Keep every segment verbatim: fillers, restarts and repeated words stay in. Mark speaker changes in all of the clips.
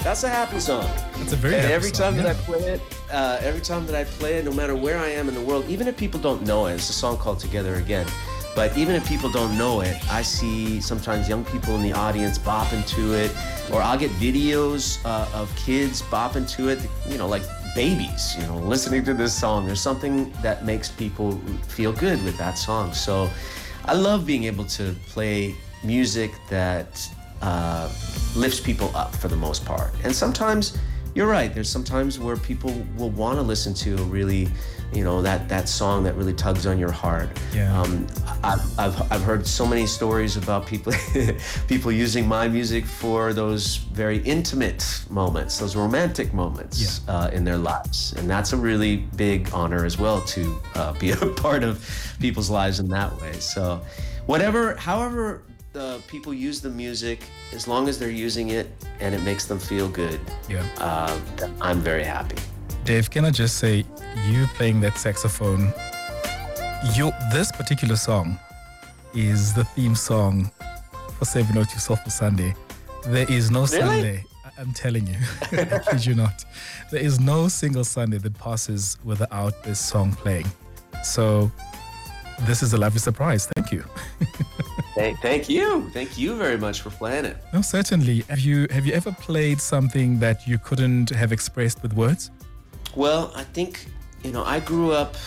Speaker 1: That's a happy song.
Speaker 2: It's a very
Speaker 1: and
Speaker 2: happy
Speaker 1: every
Speaker 2: song,
Speaker 1: time
Speaker 2: yeah.
Speaker 1: that I play it, uh, every time that I play it, no matter where I am in the world, even if people don't know it, it's a song called Together Again. But even if people don't know it, I see sometimes young people in the audience bopping to it, or I'll get videos uh, of kids bopping to it, you know, like babies, you know, listening to this song. There's something that makes people feel good with that song. So I love being able to play music that uh, lifts people up for the most part. And sometimes, you're right, there's sometimes where people will want to listen to a really, you know, that, that song that really tugs on your heart.
Speaker 2: Yeah.
Speaker 1: Um, I've, I've, I've heard so many stories about people people using my music for those very intimate moments, those romantic moments
Speaker 2: Yeah.
Speaker 1: uh, in their lives. And that's a really big honor as well, to uh, be a part of people's lives in that way. So whatever, however the people use the music, as long as they're using it and it makes them feel good,
Speaker 2: Yeah.
Speaker 1: uh, I'm very happy.
Speaker 2: Dave, can I just say, you playing that saxophone, you, this particular song is the theme song for Saving Out Your Soulful Sunday. There is no
Speaker 1: Really?
Speaker 2: Sunday, I- I'm telling you, I kid you not. There is no single Sunday that passes without this song playing. So this is a lovely surprise. Thank you.
Speaker 1: Thank, thank you. Thank you very much for playing it.
Speaker 2: No, certainly. Have you have you ever played something that you couldn't have expressed with words?
Speaker 1: Well, I think, you know, I grew up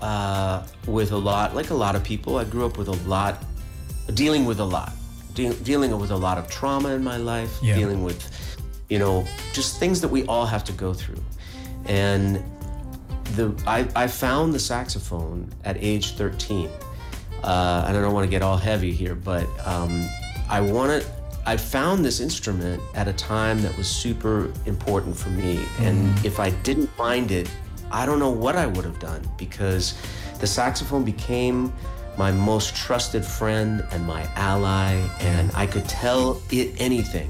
Speaker 1: uh, with a lot, like a lot of people, I grew up with a lot, dealing with a lot, de- dealing with a lot of trauma in my life,
Speaker 2: Yeah.
Speaker 1: dealing with, you know, just things that we all have to go through. And the I, I found the saxophone at age thirteen. Uh, and I don't want to get all heavy here, but um, I wanted, I found this instrument at a time that was super important for me. And if I didn't find it, I don't know what I would have done, because the saxophone became my most trusted friend and my ally, and I could tell it anything.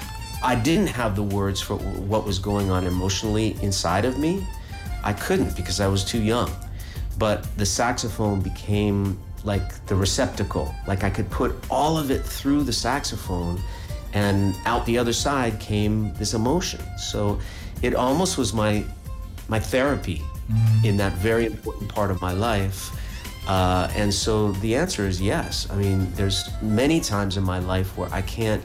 Speaker 1: I didn't have the words for what was going on emotionally inside of me. I couldn't, because I was too young. But the saxophone became like the receptacle. Like I could put all of it through the saxophone, and out the other side came this emotion. So it almost was my my therapy in that very important part of my life. Uh, and so the answer is yes. I mean, there's many times in my life where I can't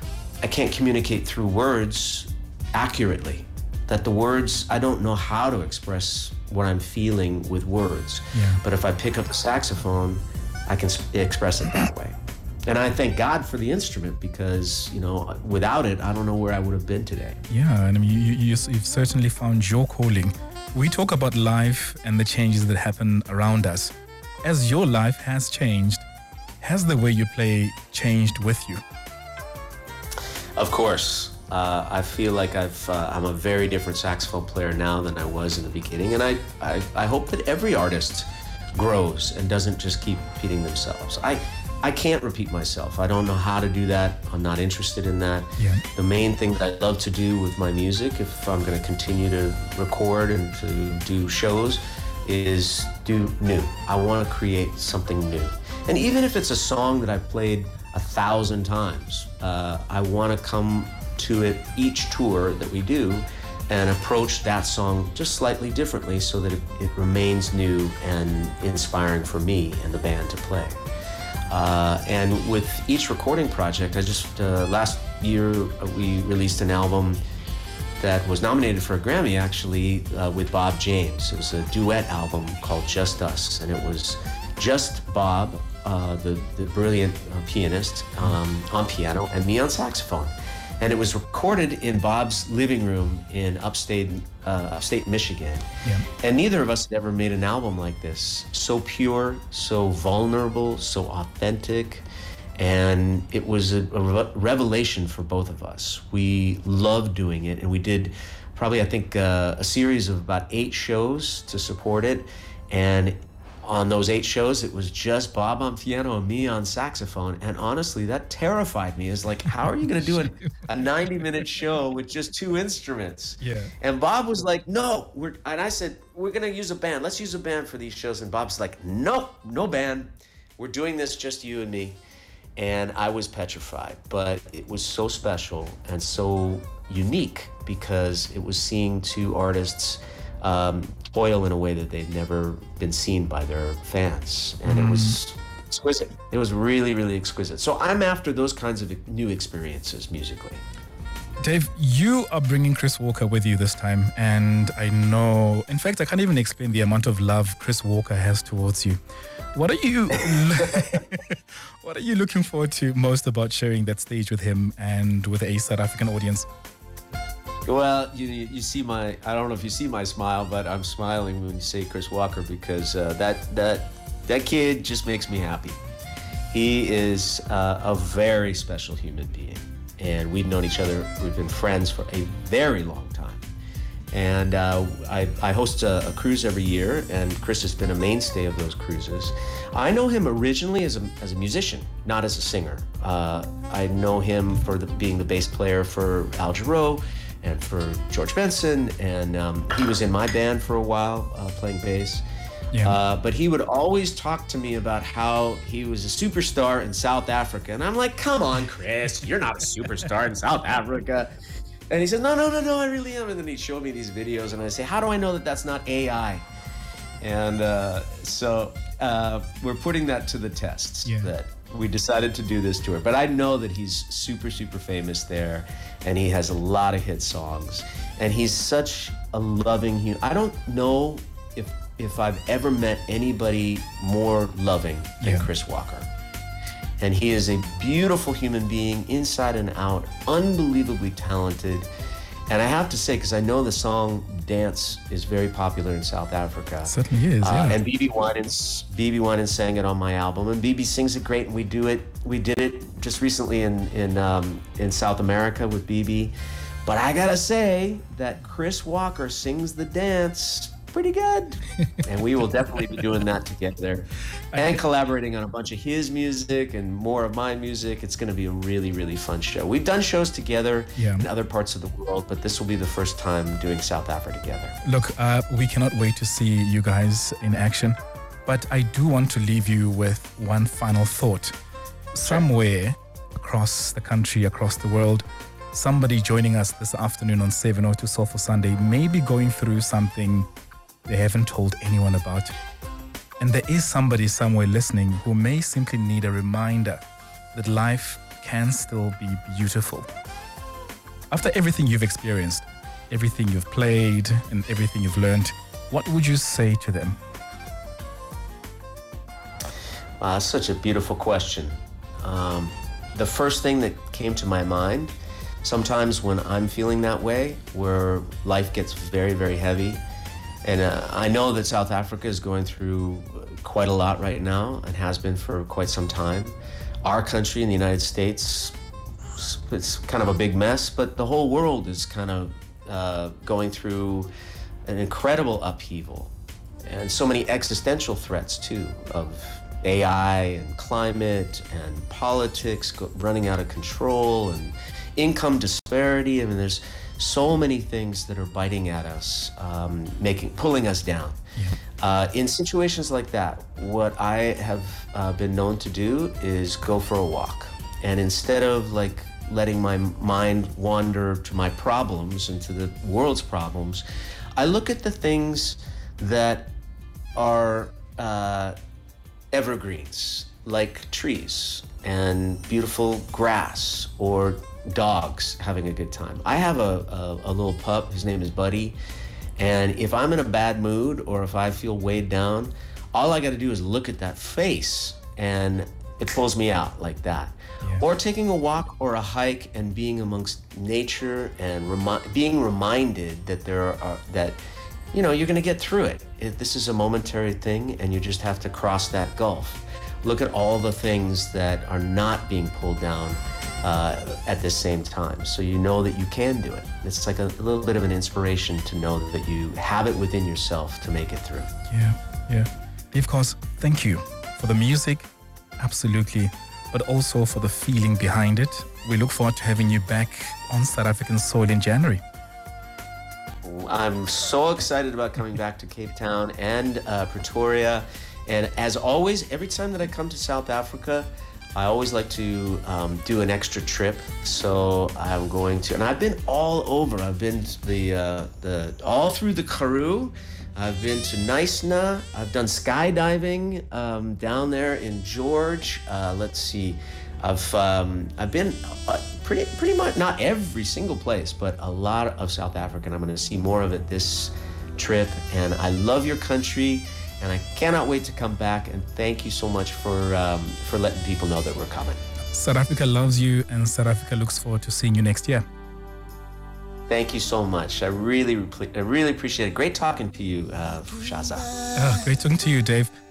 Speaker 1: I can't communicate through words accurately. That the words, I don't know how to express what I'm feeling with words.
Speaker 2: Yeah.
Speaker 1: But if I pick up the saxophone, I can sp- express it that way. And I thank God for the instrument, because, you know, without it, I don't know where I would have been today.
Speaker 2: Yeah, and I mean, you, you, you've certainly found your calling. We talk about life and the changes that happen around us. As your life has changed, has the way you play changed with you?
Speaker 1: Of course. Uh, I feel like I've, uh, I'm a very different saxophone player now than I was in the beginning. And I, I, I hope that every artist grows and doesn't just keep repeating themselves. I, I can't repeat myself. I don't know how to do that. I'm not interested in that.
Speaker 2: Yeah.
Speaker 1: The main thing that I love to do with my music, if I'm going to continue to record and to do shows, is do new. I want to create something new. And even if it's a song that I've played a thousand times, uh, I want to come to it each tour that we do and approach that song just slightly differently, so that it, it remains new and inspiring for me and the band to play. Uh, and with each recording project, I just, uh, last year uh, we released an album that was nominated for a Grammy, actually, uh, with Bob James. It was a duet album called Just Us, and it was just Bob, uh, the, the brilliant uh, pianist, um, on piano, and me on saxophone. And it was recorded in Bob's living room in upstate, uh, upstate Michigan.
Speaker 2: Yeah.
Speaker 1: And neither of us had ever made an album like this. So pure, so vulnerable, so authentic. And it was a, a re- revelation for both of us. We loved doing it, and we did probably, I think, uh, a series of about eight shows to support it. And on those eight shows, it was just Bob on piano and me on saxophone. And honestly, that terrified me. It's like, how are you going to do a ninety-minute show with just two instruments?
Speaker 2: Yeah.
Speaker 1: And Bob was like, no. We're, and I said, we're going to use a band. Let's use a band for these shows. And Bob's like, no, no band. We're doing this just you and me. and I was petrified. But it was so special and so unique because it was seeing two artists um, toil in a way that they'd never been seen by their fans, and mm. it was exquisite. It was really, really exquisite. So I'm after those kinds of new experiences musically.
Speaker 2: Dave, you are bringing Chris Walker with you this time, and I know, in fact, I can't even explain the amount of love Chris Walker has towards you. What are you what are you looking forward to most about sharing that stage with him and with a South African audience?
Speaker 1: Well, you you see my, I don't know if you see my smile, but I'm smiling when you say Chris Walker because uh, that that that kid just makes me happy. He is uh, a very special human being. And we've known each other, we've been friends for a very long time. And uh, I, I host a, a cruise every year, and Chris has been a mainstay of those cruises. I know him originally as a, as a musician, not as a singer. Uh, I know him for the, being the bass player for Al Jarreau and for George Benson, and um, he was in my band for a while, uh, playing bass. Yeah. Uh, but he would always talk to me about how he was a superstar in South Africa. And I'm like, come on, Chris, you're not a superstar in South Africa. And he said, no, no, no, no, I really am. And then he'd show me these videos, and I say, how do I know that that's not A I? And uh, so uh, we're putting that to the test, yeah. that we decided to do this tour. But I know that he's super, super famous there, and he has a lot of hit songs. And he's such a loving human. I don't know if if I've ever met anybody more loving than yeah. Chris Walker. And he is a beautiful human being inside and out, unbelievably talented. And I have to say, because I know the song Dance is very popular in South Africa.
Speaker 2: It certainly is, yeah.
Speaker 1: Uh, and B B Winans, B B Winans sang it on my album, and B B sings it great, and we do it, we did it just recently in, in, um, in South America with B B. But I gotta say that Chris Walker sings the dance pretty good. And we will definitely be doing that together and collaborating on a bunch of his music and more of my music. It's going to be a really, really fun show. We've done shows together yeah. in other parts of the world, but this will be the first time doing South Africa together.
Speaker 2: Look, uh, we cannot wait to see you guys in action, but I do want to leave you with one final thought. Somewhere across the country, across the world, somebody joining us this afternoon on seven oh two Soulful Sunday may be going through something they haven't told anyone about. And there is somebody somewhere listening who may simply need a reminder that life can still be beautiful. After everything you've experienced, everything you've played, and everything you've learned, what would you say to them?
Speaker 1: Uh, such a beautiful question. Um, the first thing that came to my mind, sometimes when I'm feeling that way, where life gets very, very heavy, and uh, I know that South Africa is going through quite a lot right now and has been for quite some time. Our country in the United States, it's kind of a big mess, but the whole world is kind of uh, going through an incredible upheaval. And so many existential threats too, of A I and climate and politics go, running out of control, and income disparity. I mean, there's so many things that are biting at us, um, making, pulling us down. Yeah. Uh, in situations like that, what I have uh, been known to do is go for a walk. And instead of like letting my mind wander to my problems and to the world's problems, I look at the things that are uh, evergreens, like trees and beautiful grass, or dogs having a good time. I have a, a, a little pup, his name is Buddy, and if I'm in a bad mood or if I feel weighed down, all I gotta do is look at that face and it pulls me out like that. Yeah. Or taking a walk or a hike and being amongst nature and remi- being reminded that there are, that, you know, you're gonna get through it. it. This is a momentary thing and you just have to cross that gulf. Look at all the things that are not being pulled down Uh, at the same time, so you know that you can do it. It's like a, a little bit of an inspiration to know that you have it within yourself to make it through.
Speaker 2: Yeah, yeah. Of course, thank you for the music, absolutely, but also for the feeling behind it. We look forward to having you back on South African soil in January.
Speaker 1: I'm so excited about coming back to Cape Town and uh, Pretoria. And as always, every time that I come to South Africa, I always like to um, do an extra trip, so I'm going to, and I've been all over. I've been to the uh, the all through the Karoo. I've been to Naisna. I've done skydiving um, down there in George. Uh, let's see, I've um, I've been uh, pretty pretty much not every single place, but a lot of South Africa. And I'm going to see more of it this trip. And I love your country. And I cannot wait to come back, and thank you so much for um, for letting people know that we're coming.
Speaker 2: South Africa loves you, and South Africa looks forward to seeing you next year.
Speaker 1: Thank you so much. I really, I really appreciate it. Great talking to you, uh, Shaza.
Speaker 2: Oh, great talking to you, Dave.